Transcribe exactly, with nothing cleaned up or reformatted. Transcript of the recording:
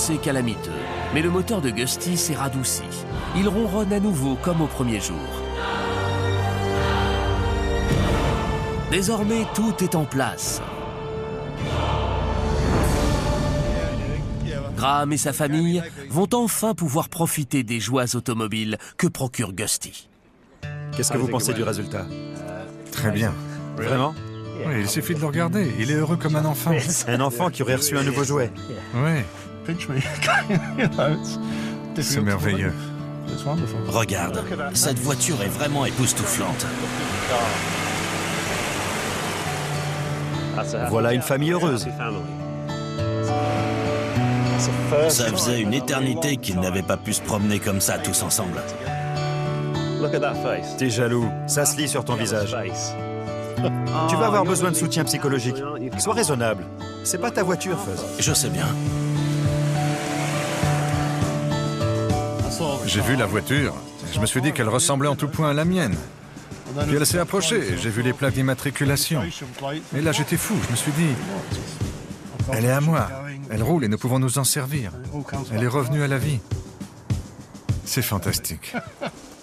assez calamiteux. Mais le moteur de Gusty s'est radouci. Il ronronne à nouveau comme au premier jour. Désormais, tout est en place. Graham et sa famille vont enfin pouvoir profiter des joies automobiles que procure Gusty. Qu'est-ce que vous pensez du résultat? Très bien. Vraiment? Oui, il suffit de le regarder. Il est heureux comme un enfant. Un enfant qui aurait reçu un nouveau jouet. Oui. C'est merveilleux. Regarde, cette voiture est vraiment époustouflante. Voilà une famille heureuse. Ça faisait une éternité qu'ils n'avaient pas pu se promener comme ça tous ensemble. T'es jaloux, ça se lit sur ton visage. Tu vas avoir besoin de soutien psychologique. Sois raisonnable. C'est pas ta voiture, Fuzz. Je sais bien. J'ai vu la voiture. Je me suis dit qu'elle ressemblait en tout point à la mienne. Puis elle s'est approchée et j'ai vu les plaques d'immatriculation. Et là, j'étais fou. Je me suis dit, elle est à moi. Elle roule et nous pouvons nous en servir. Elle est revenue à la vie. C'est fantastique.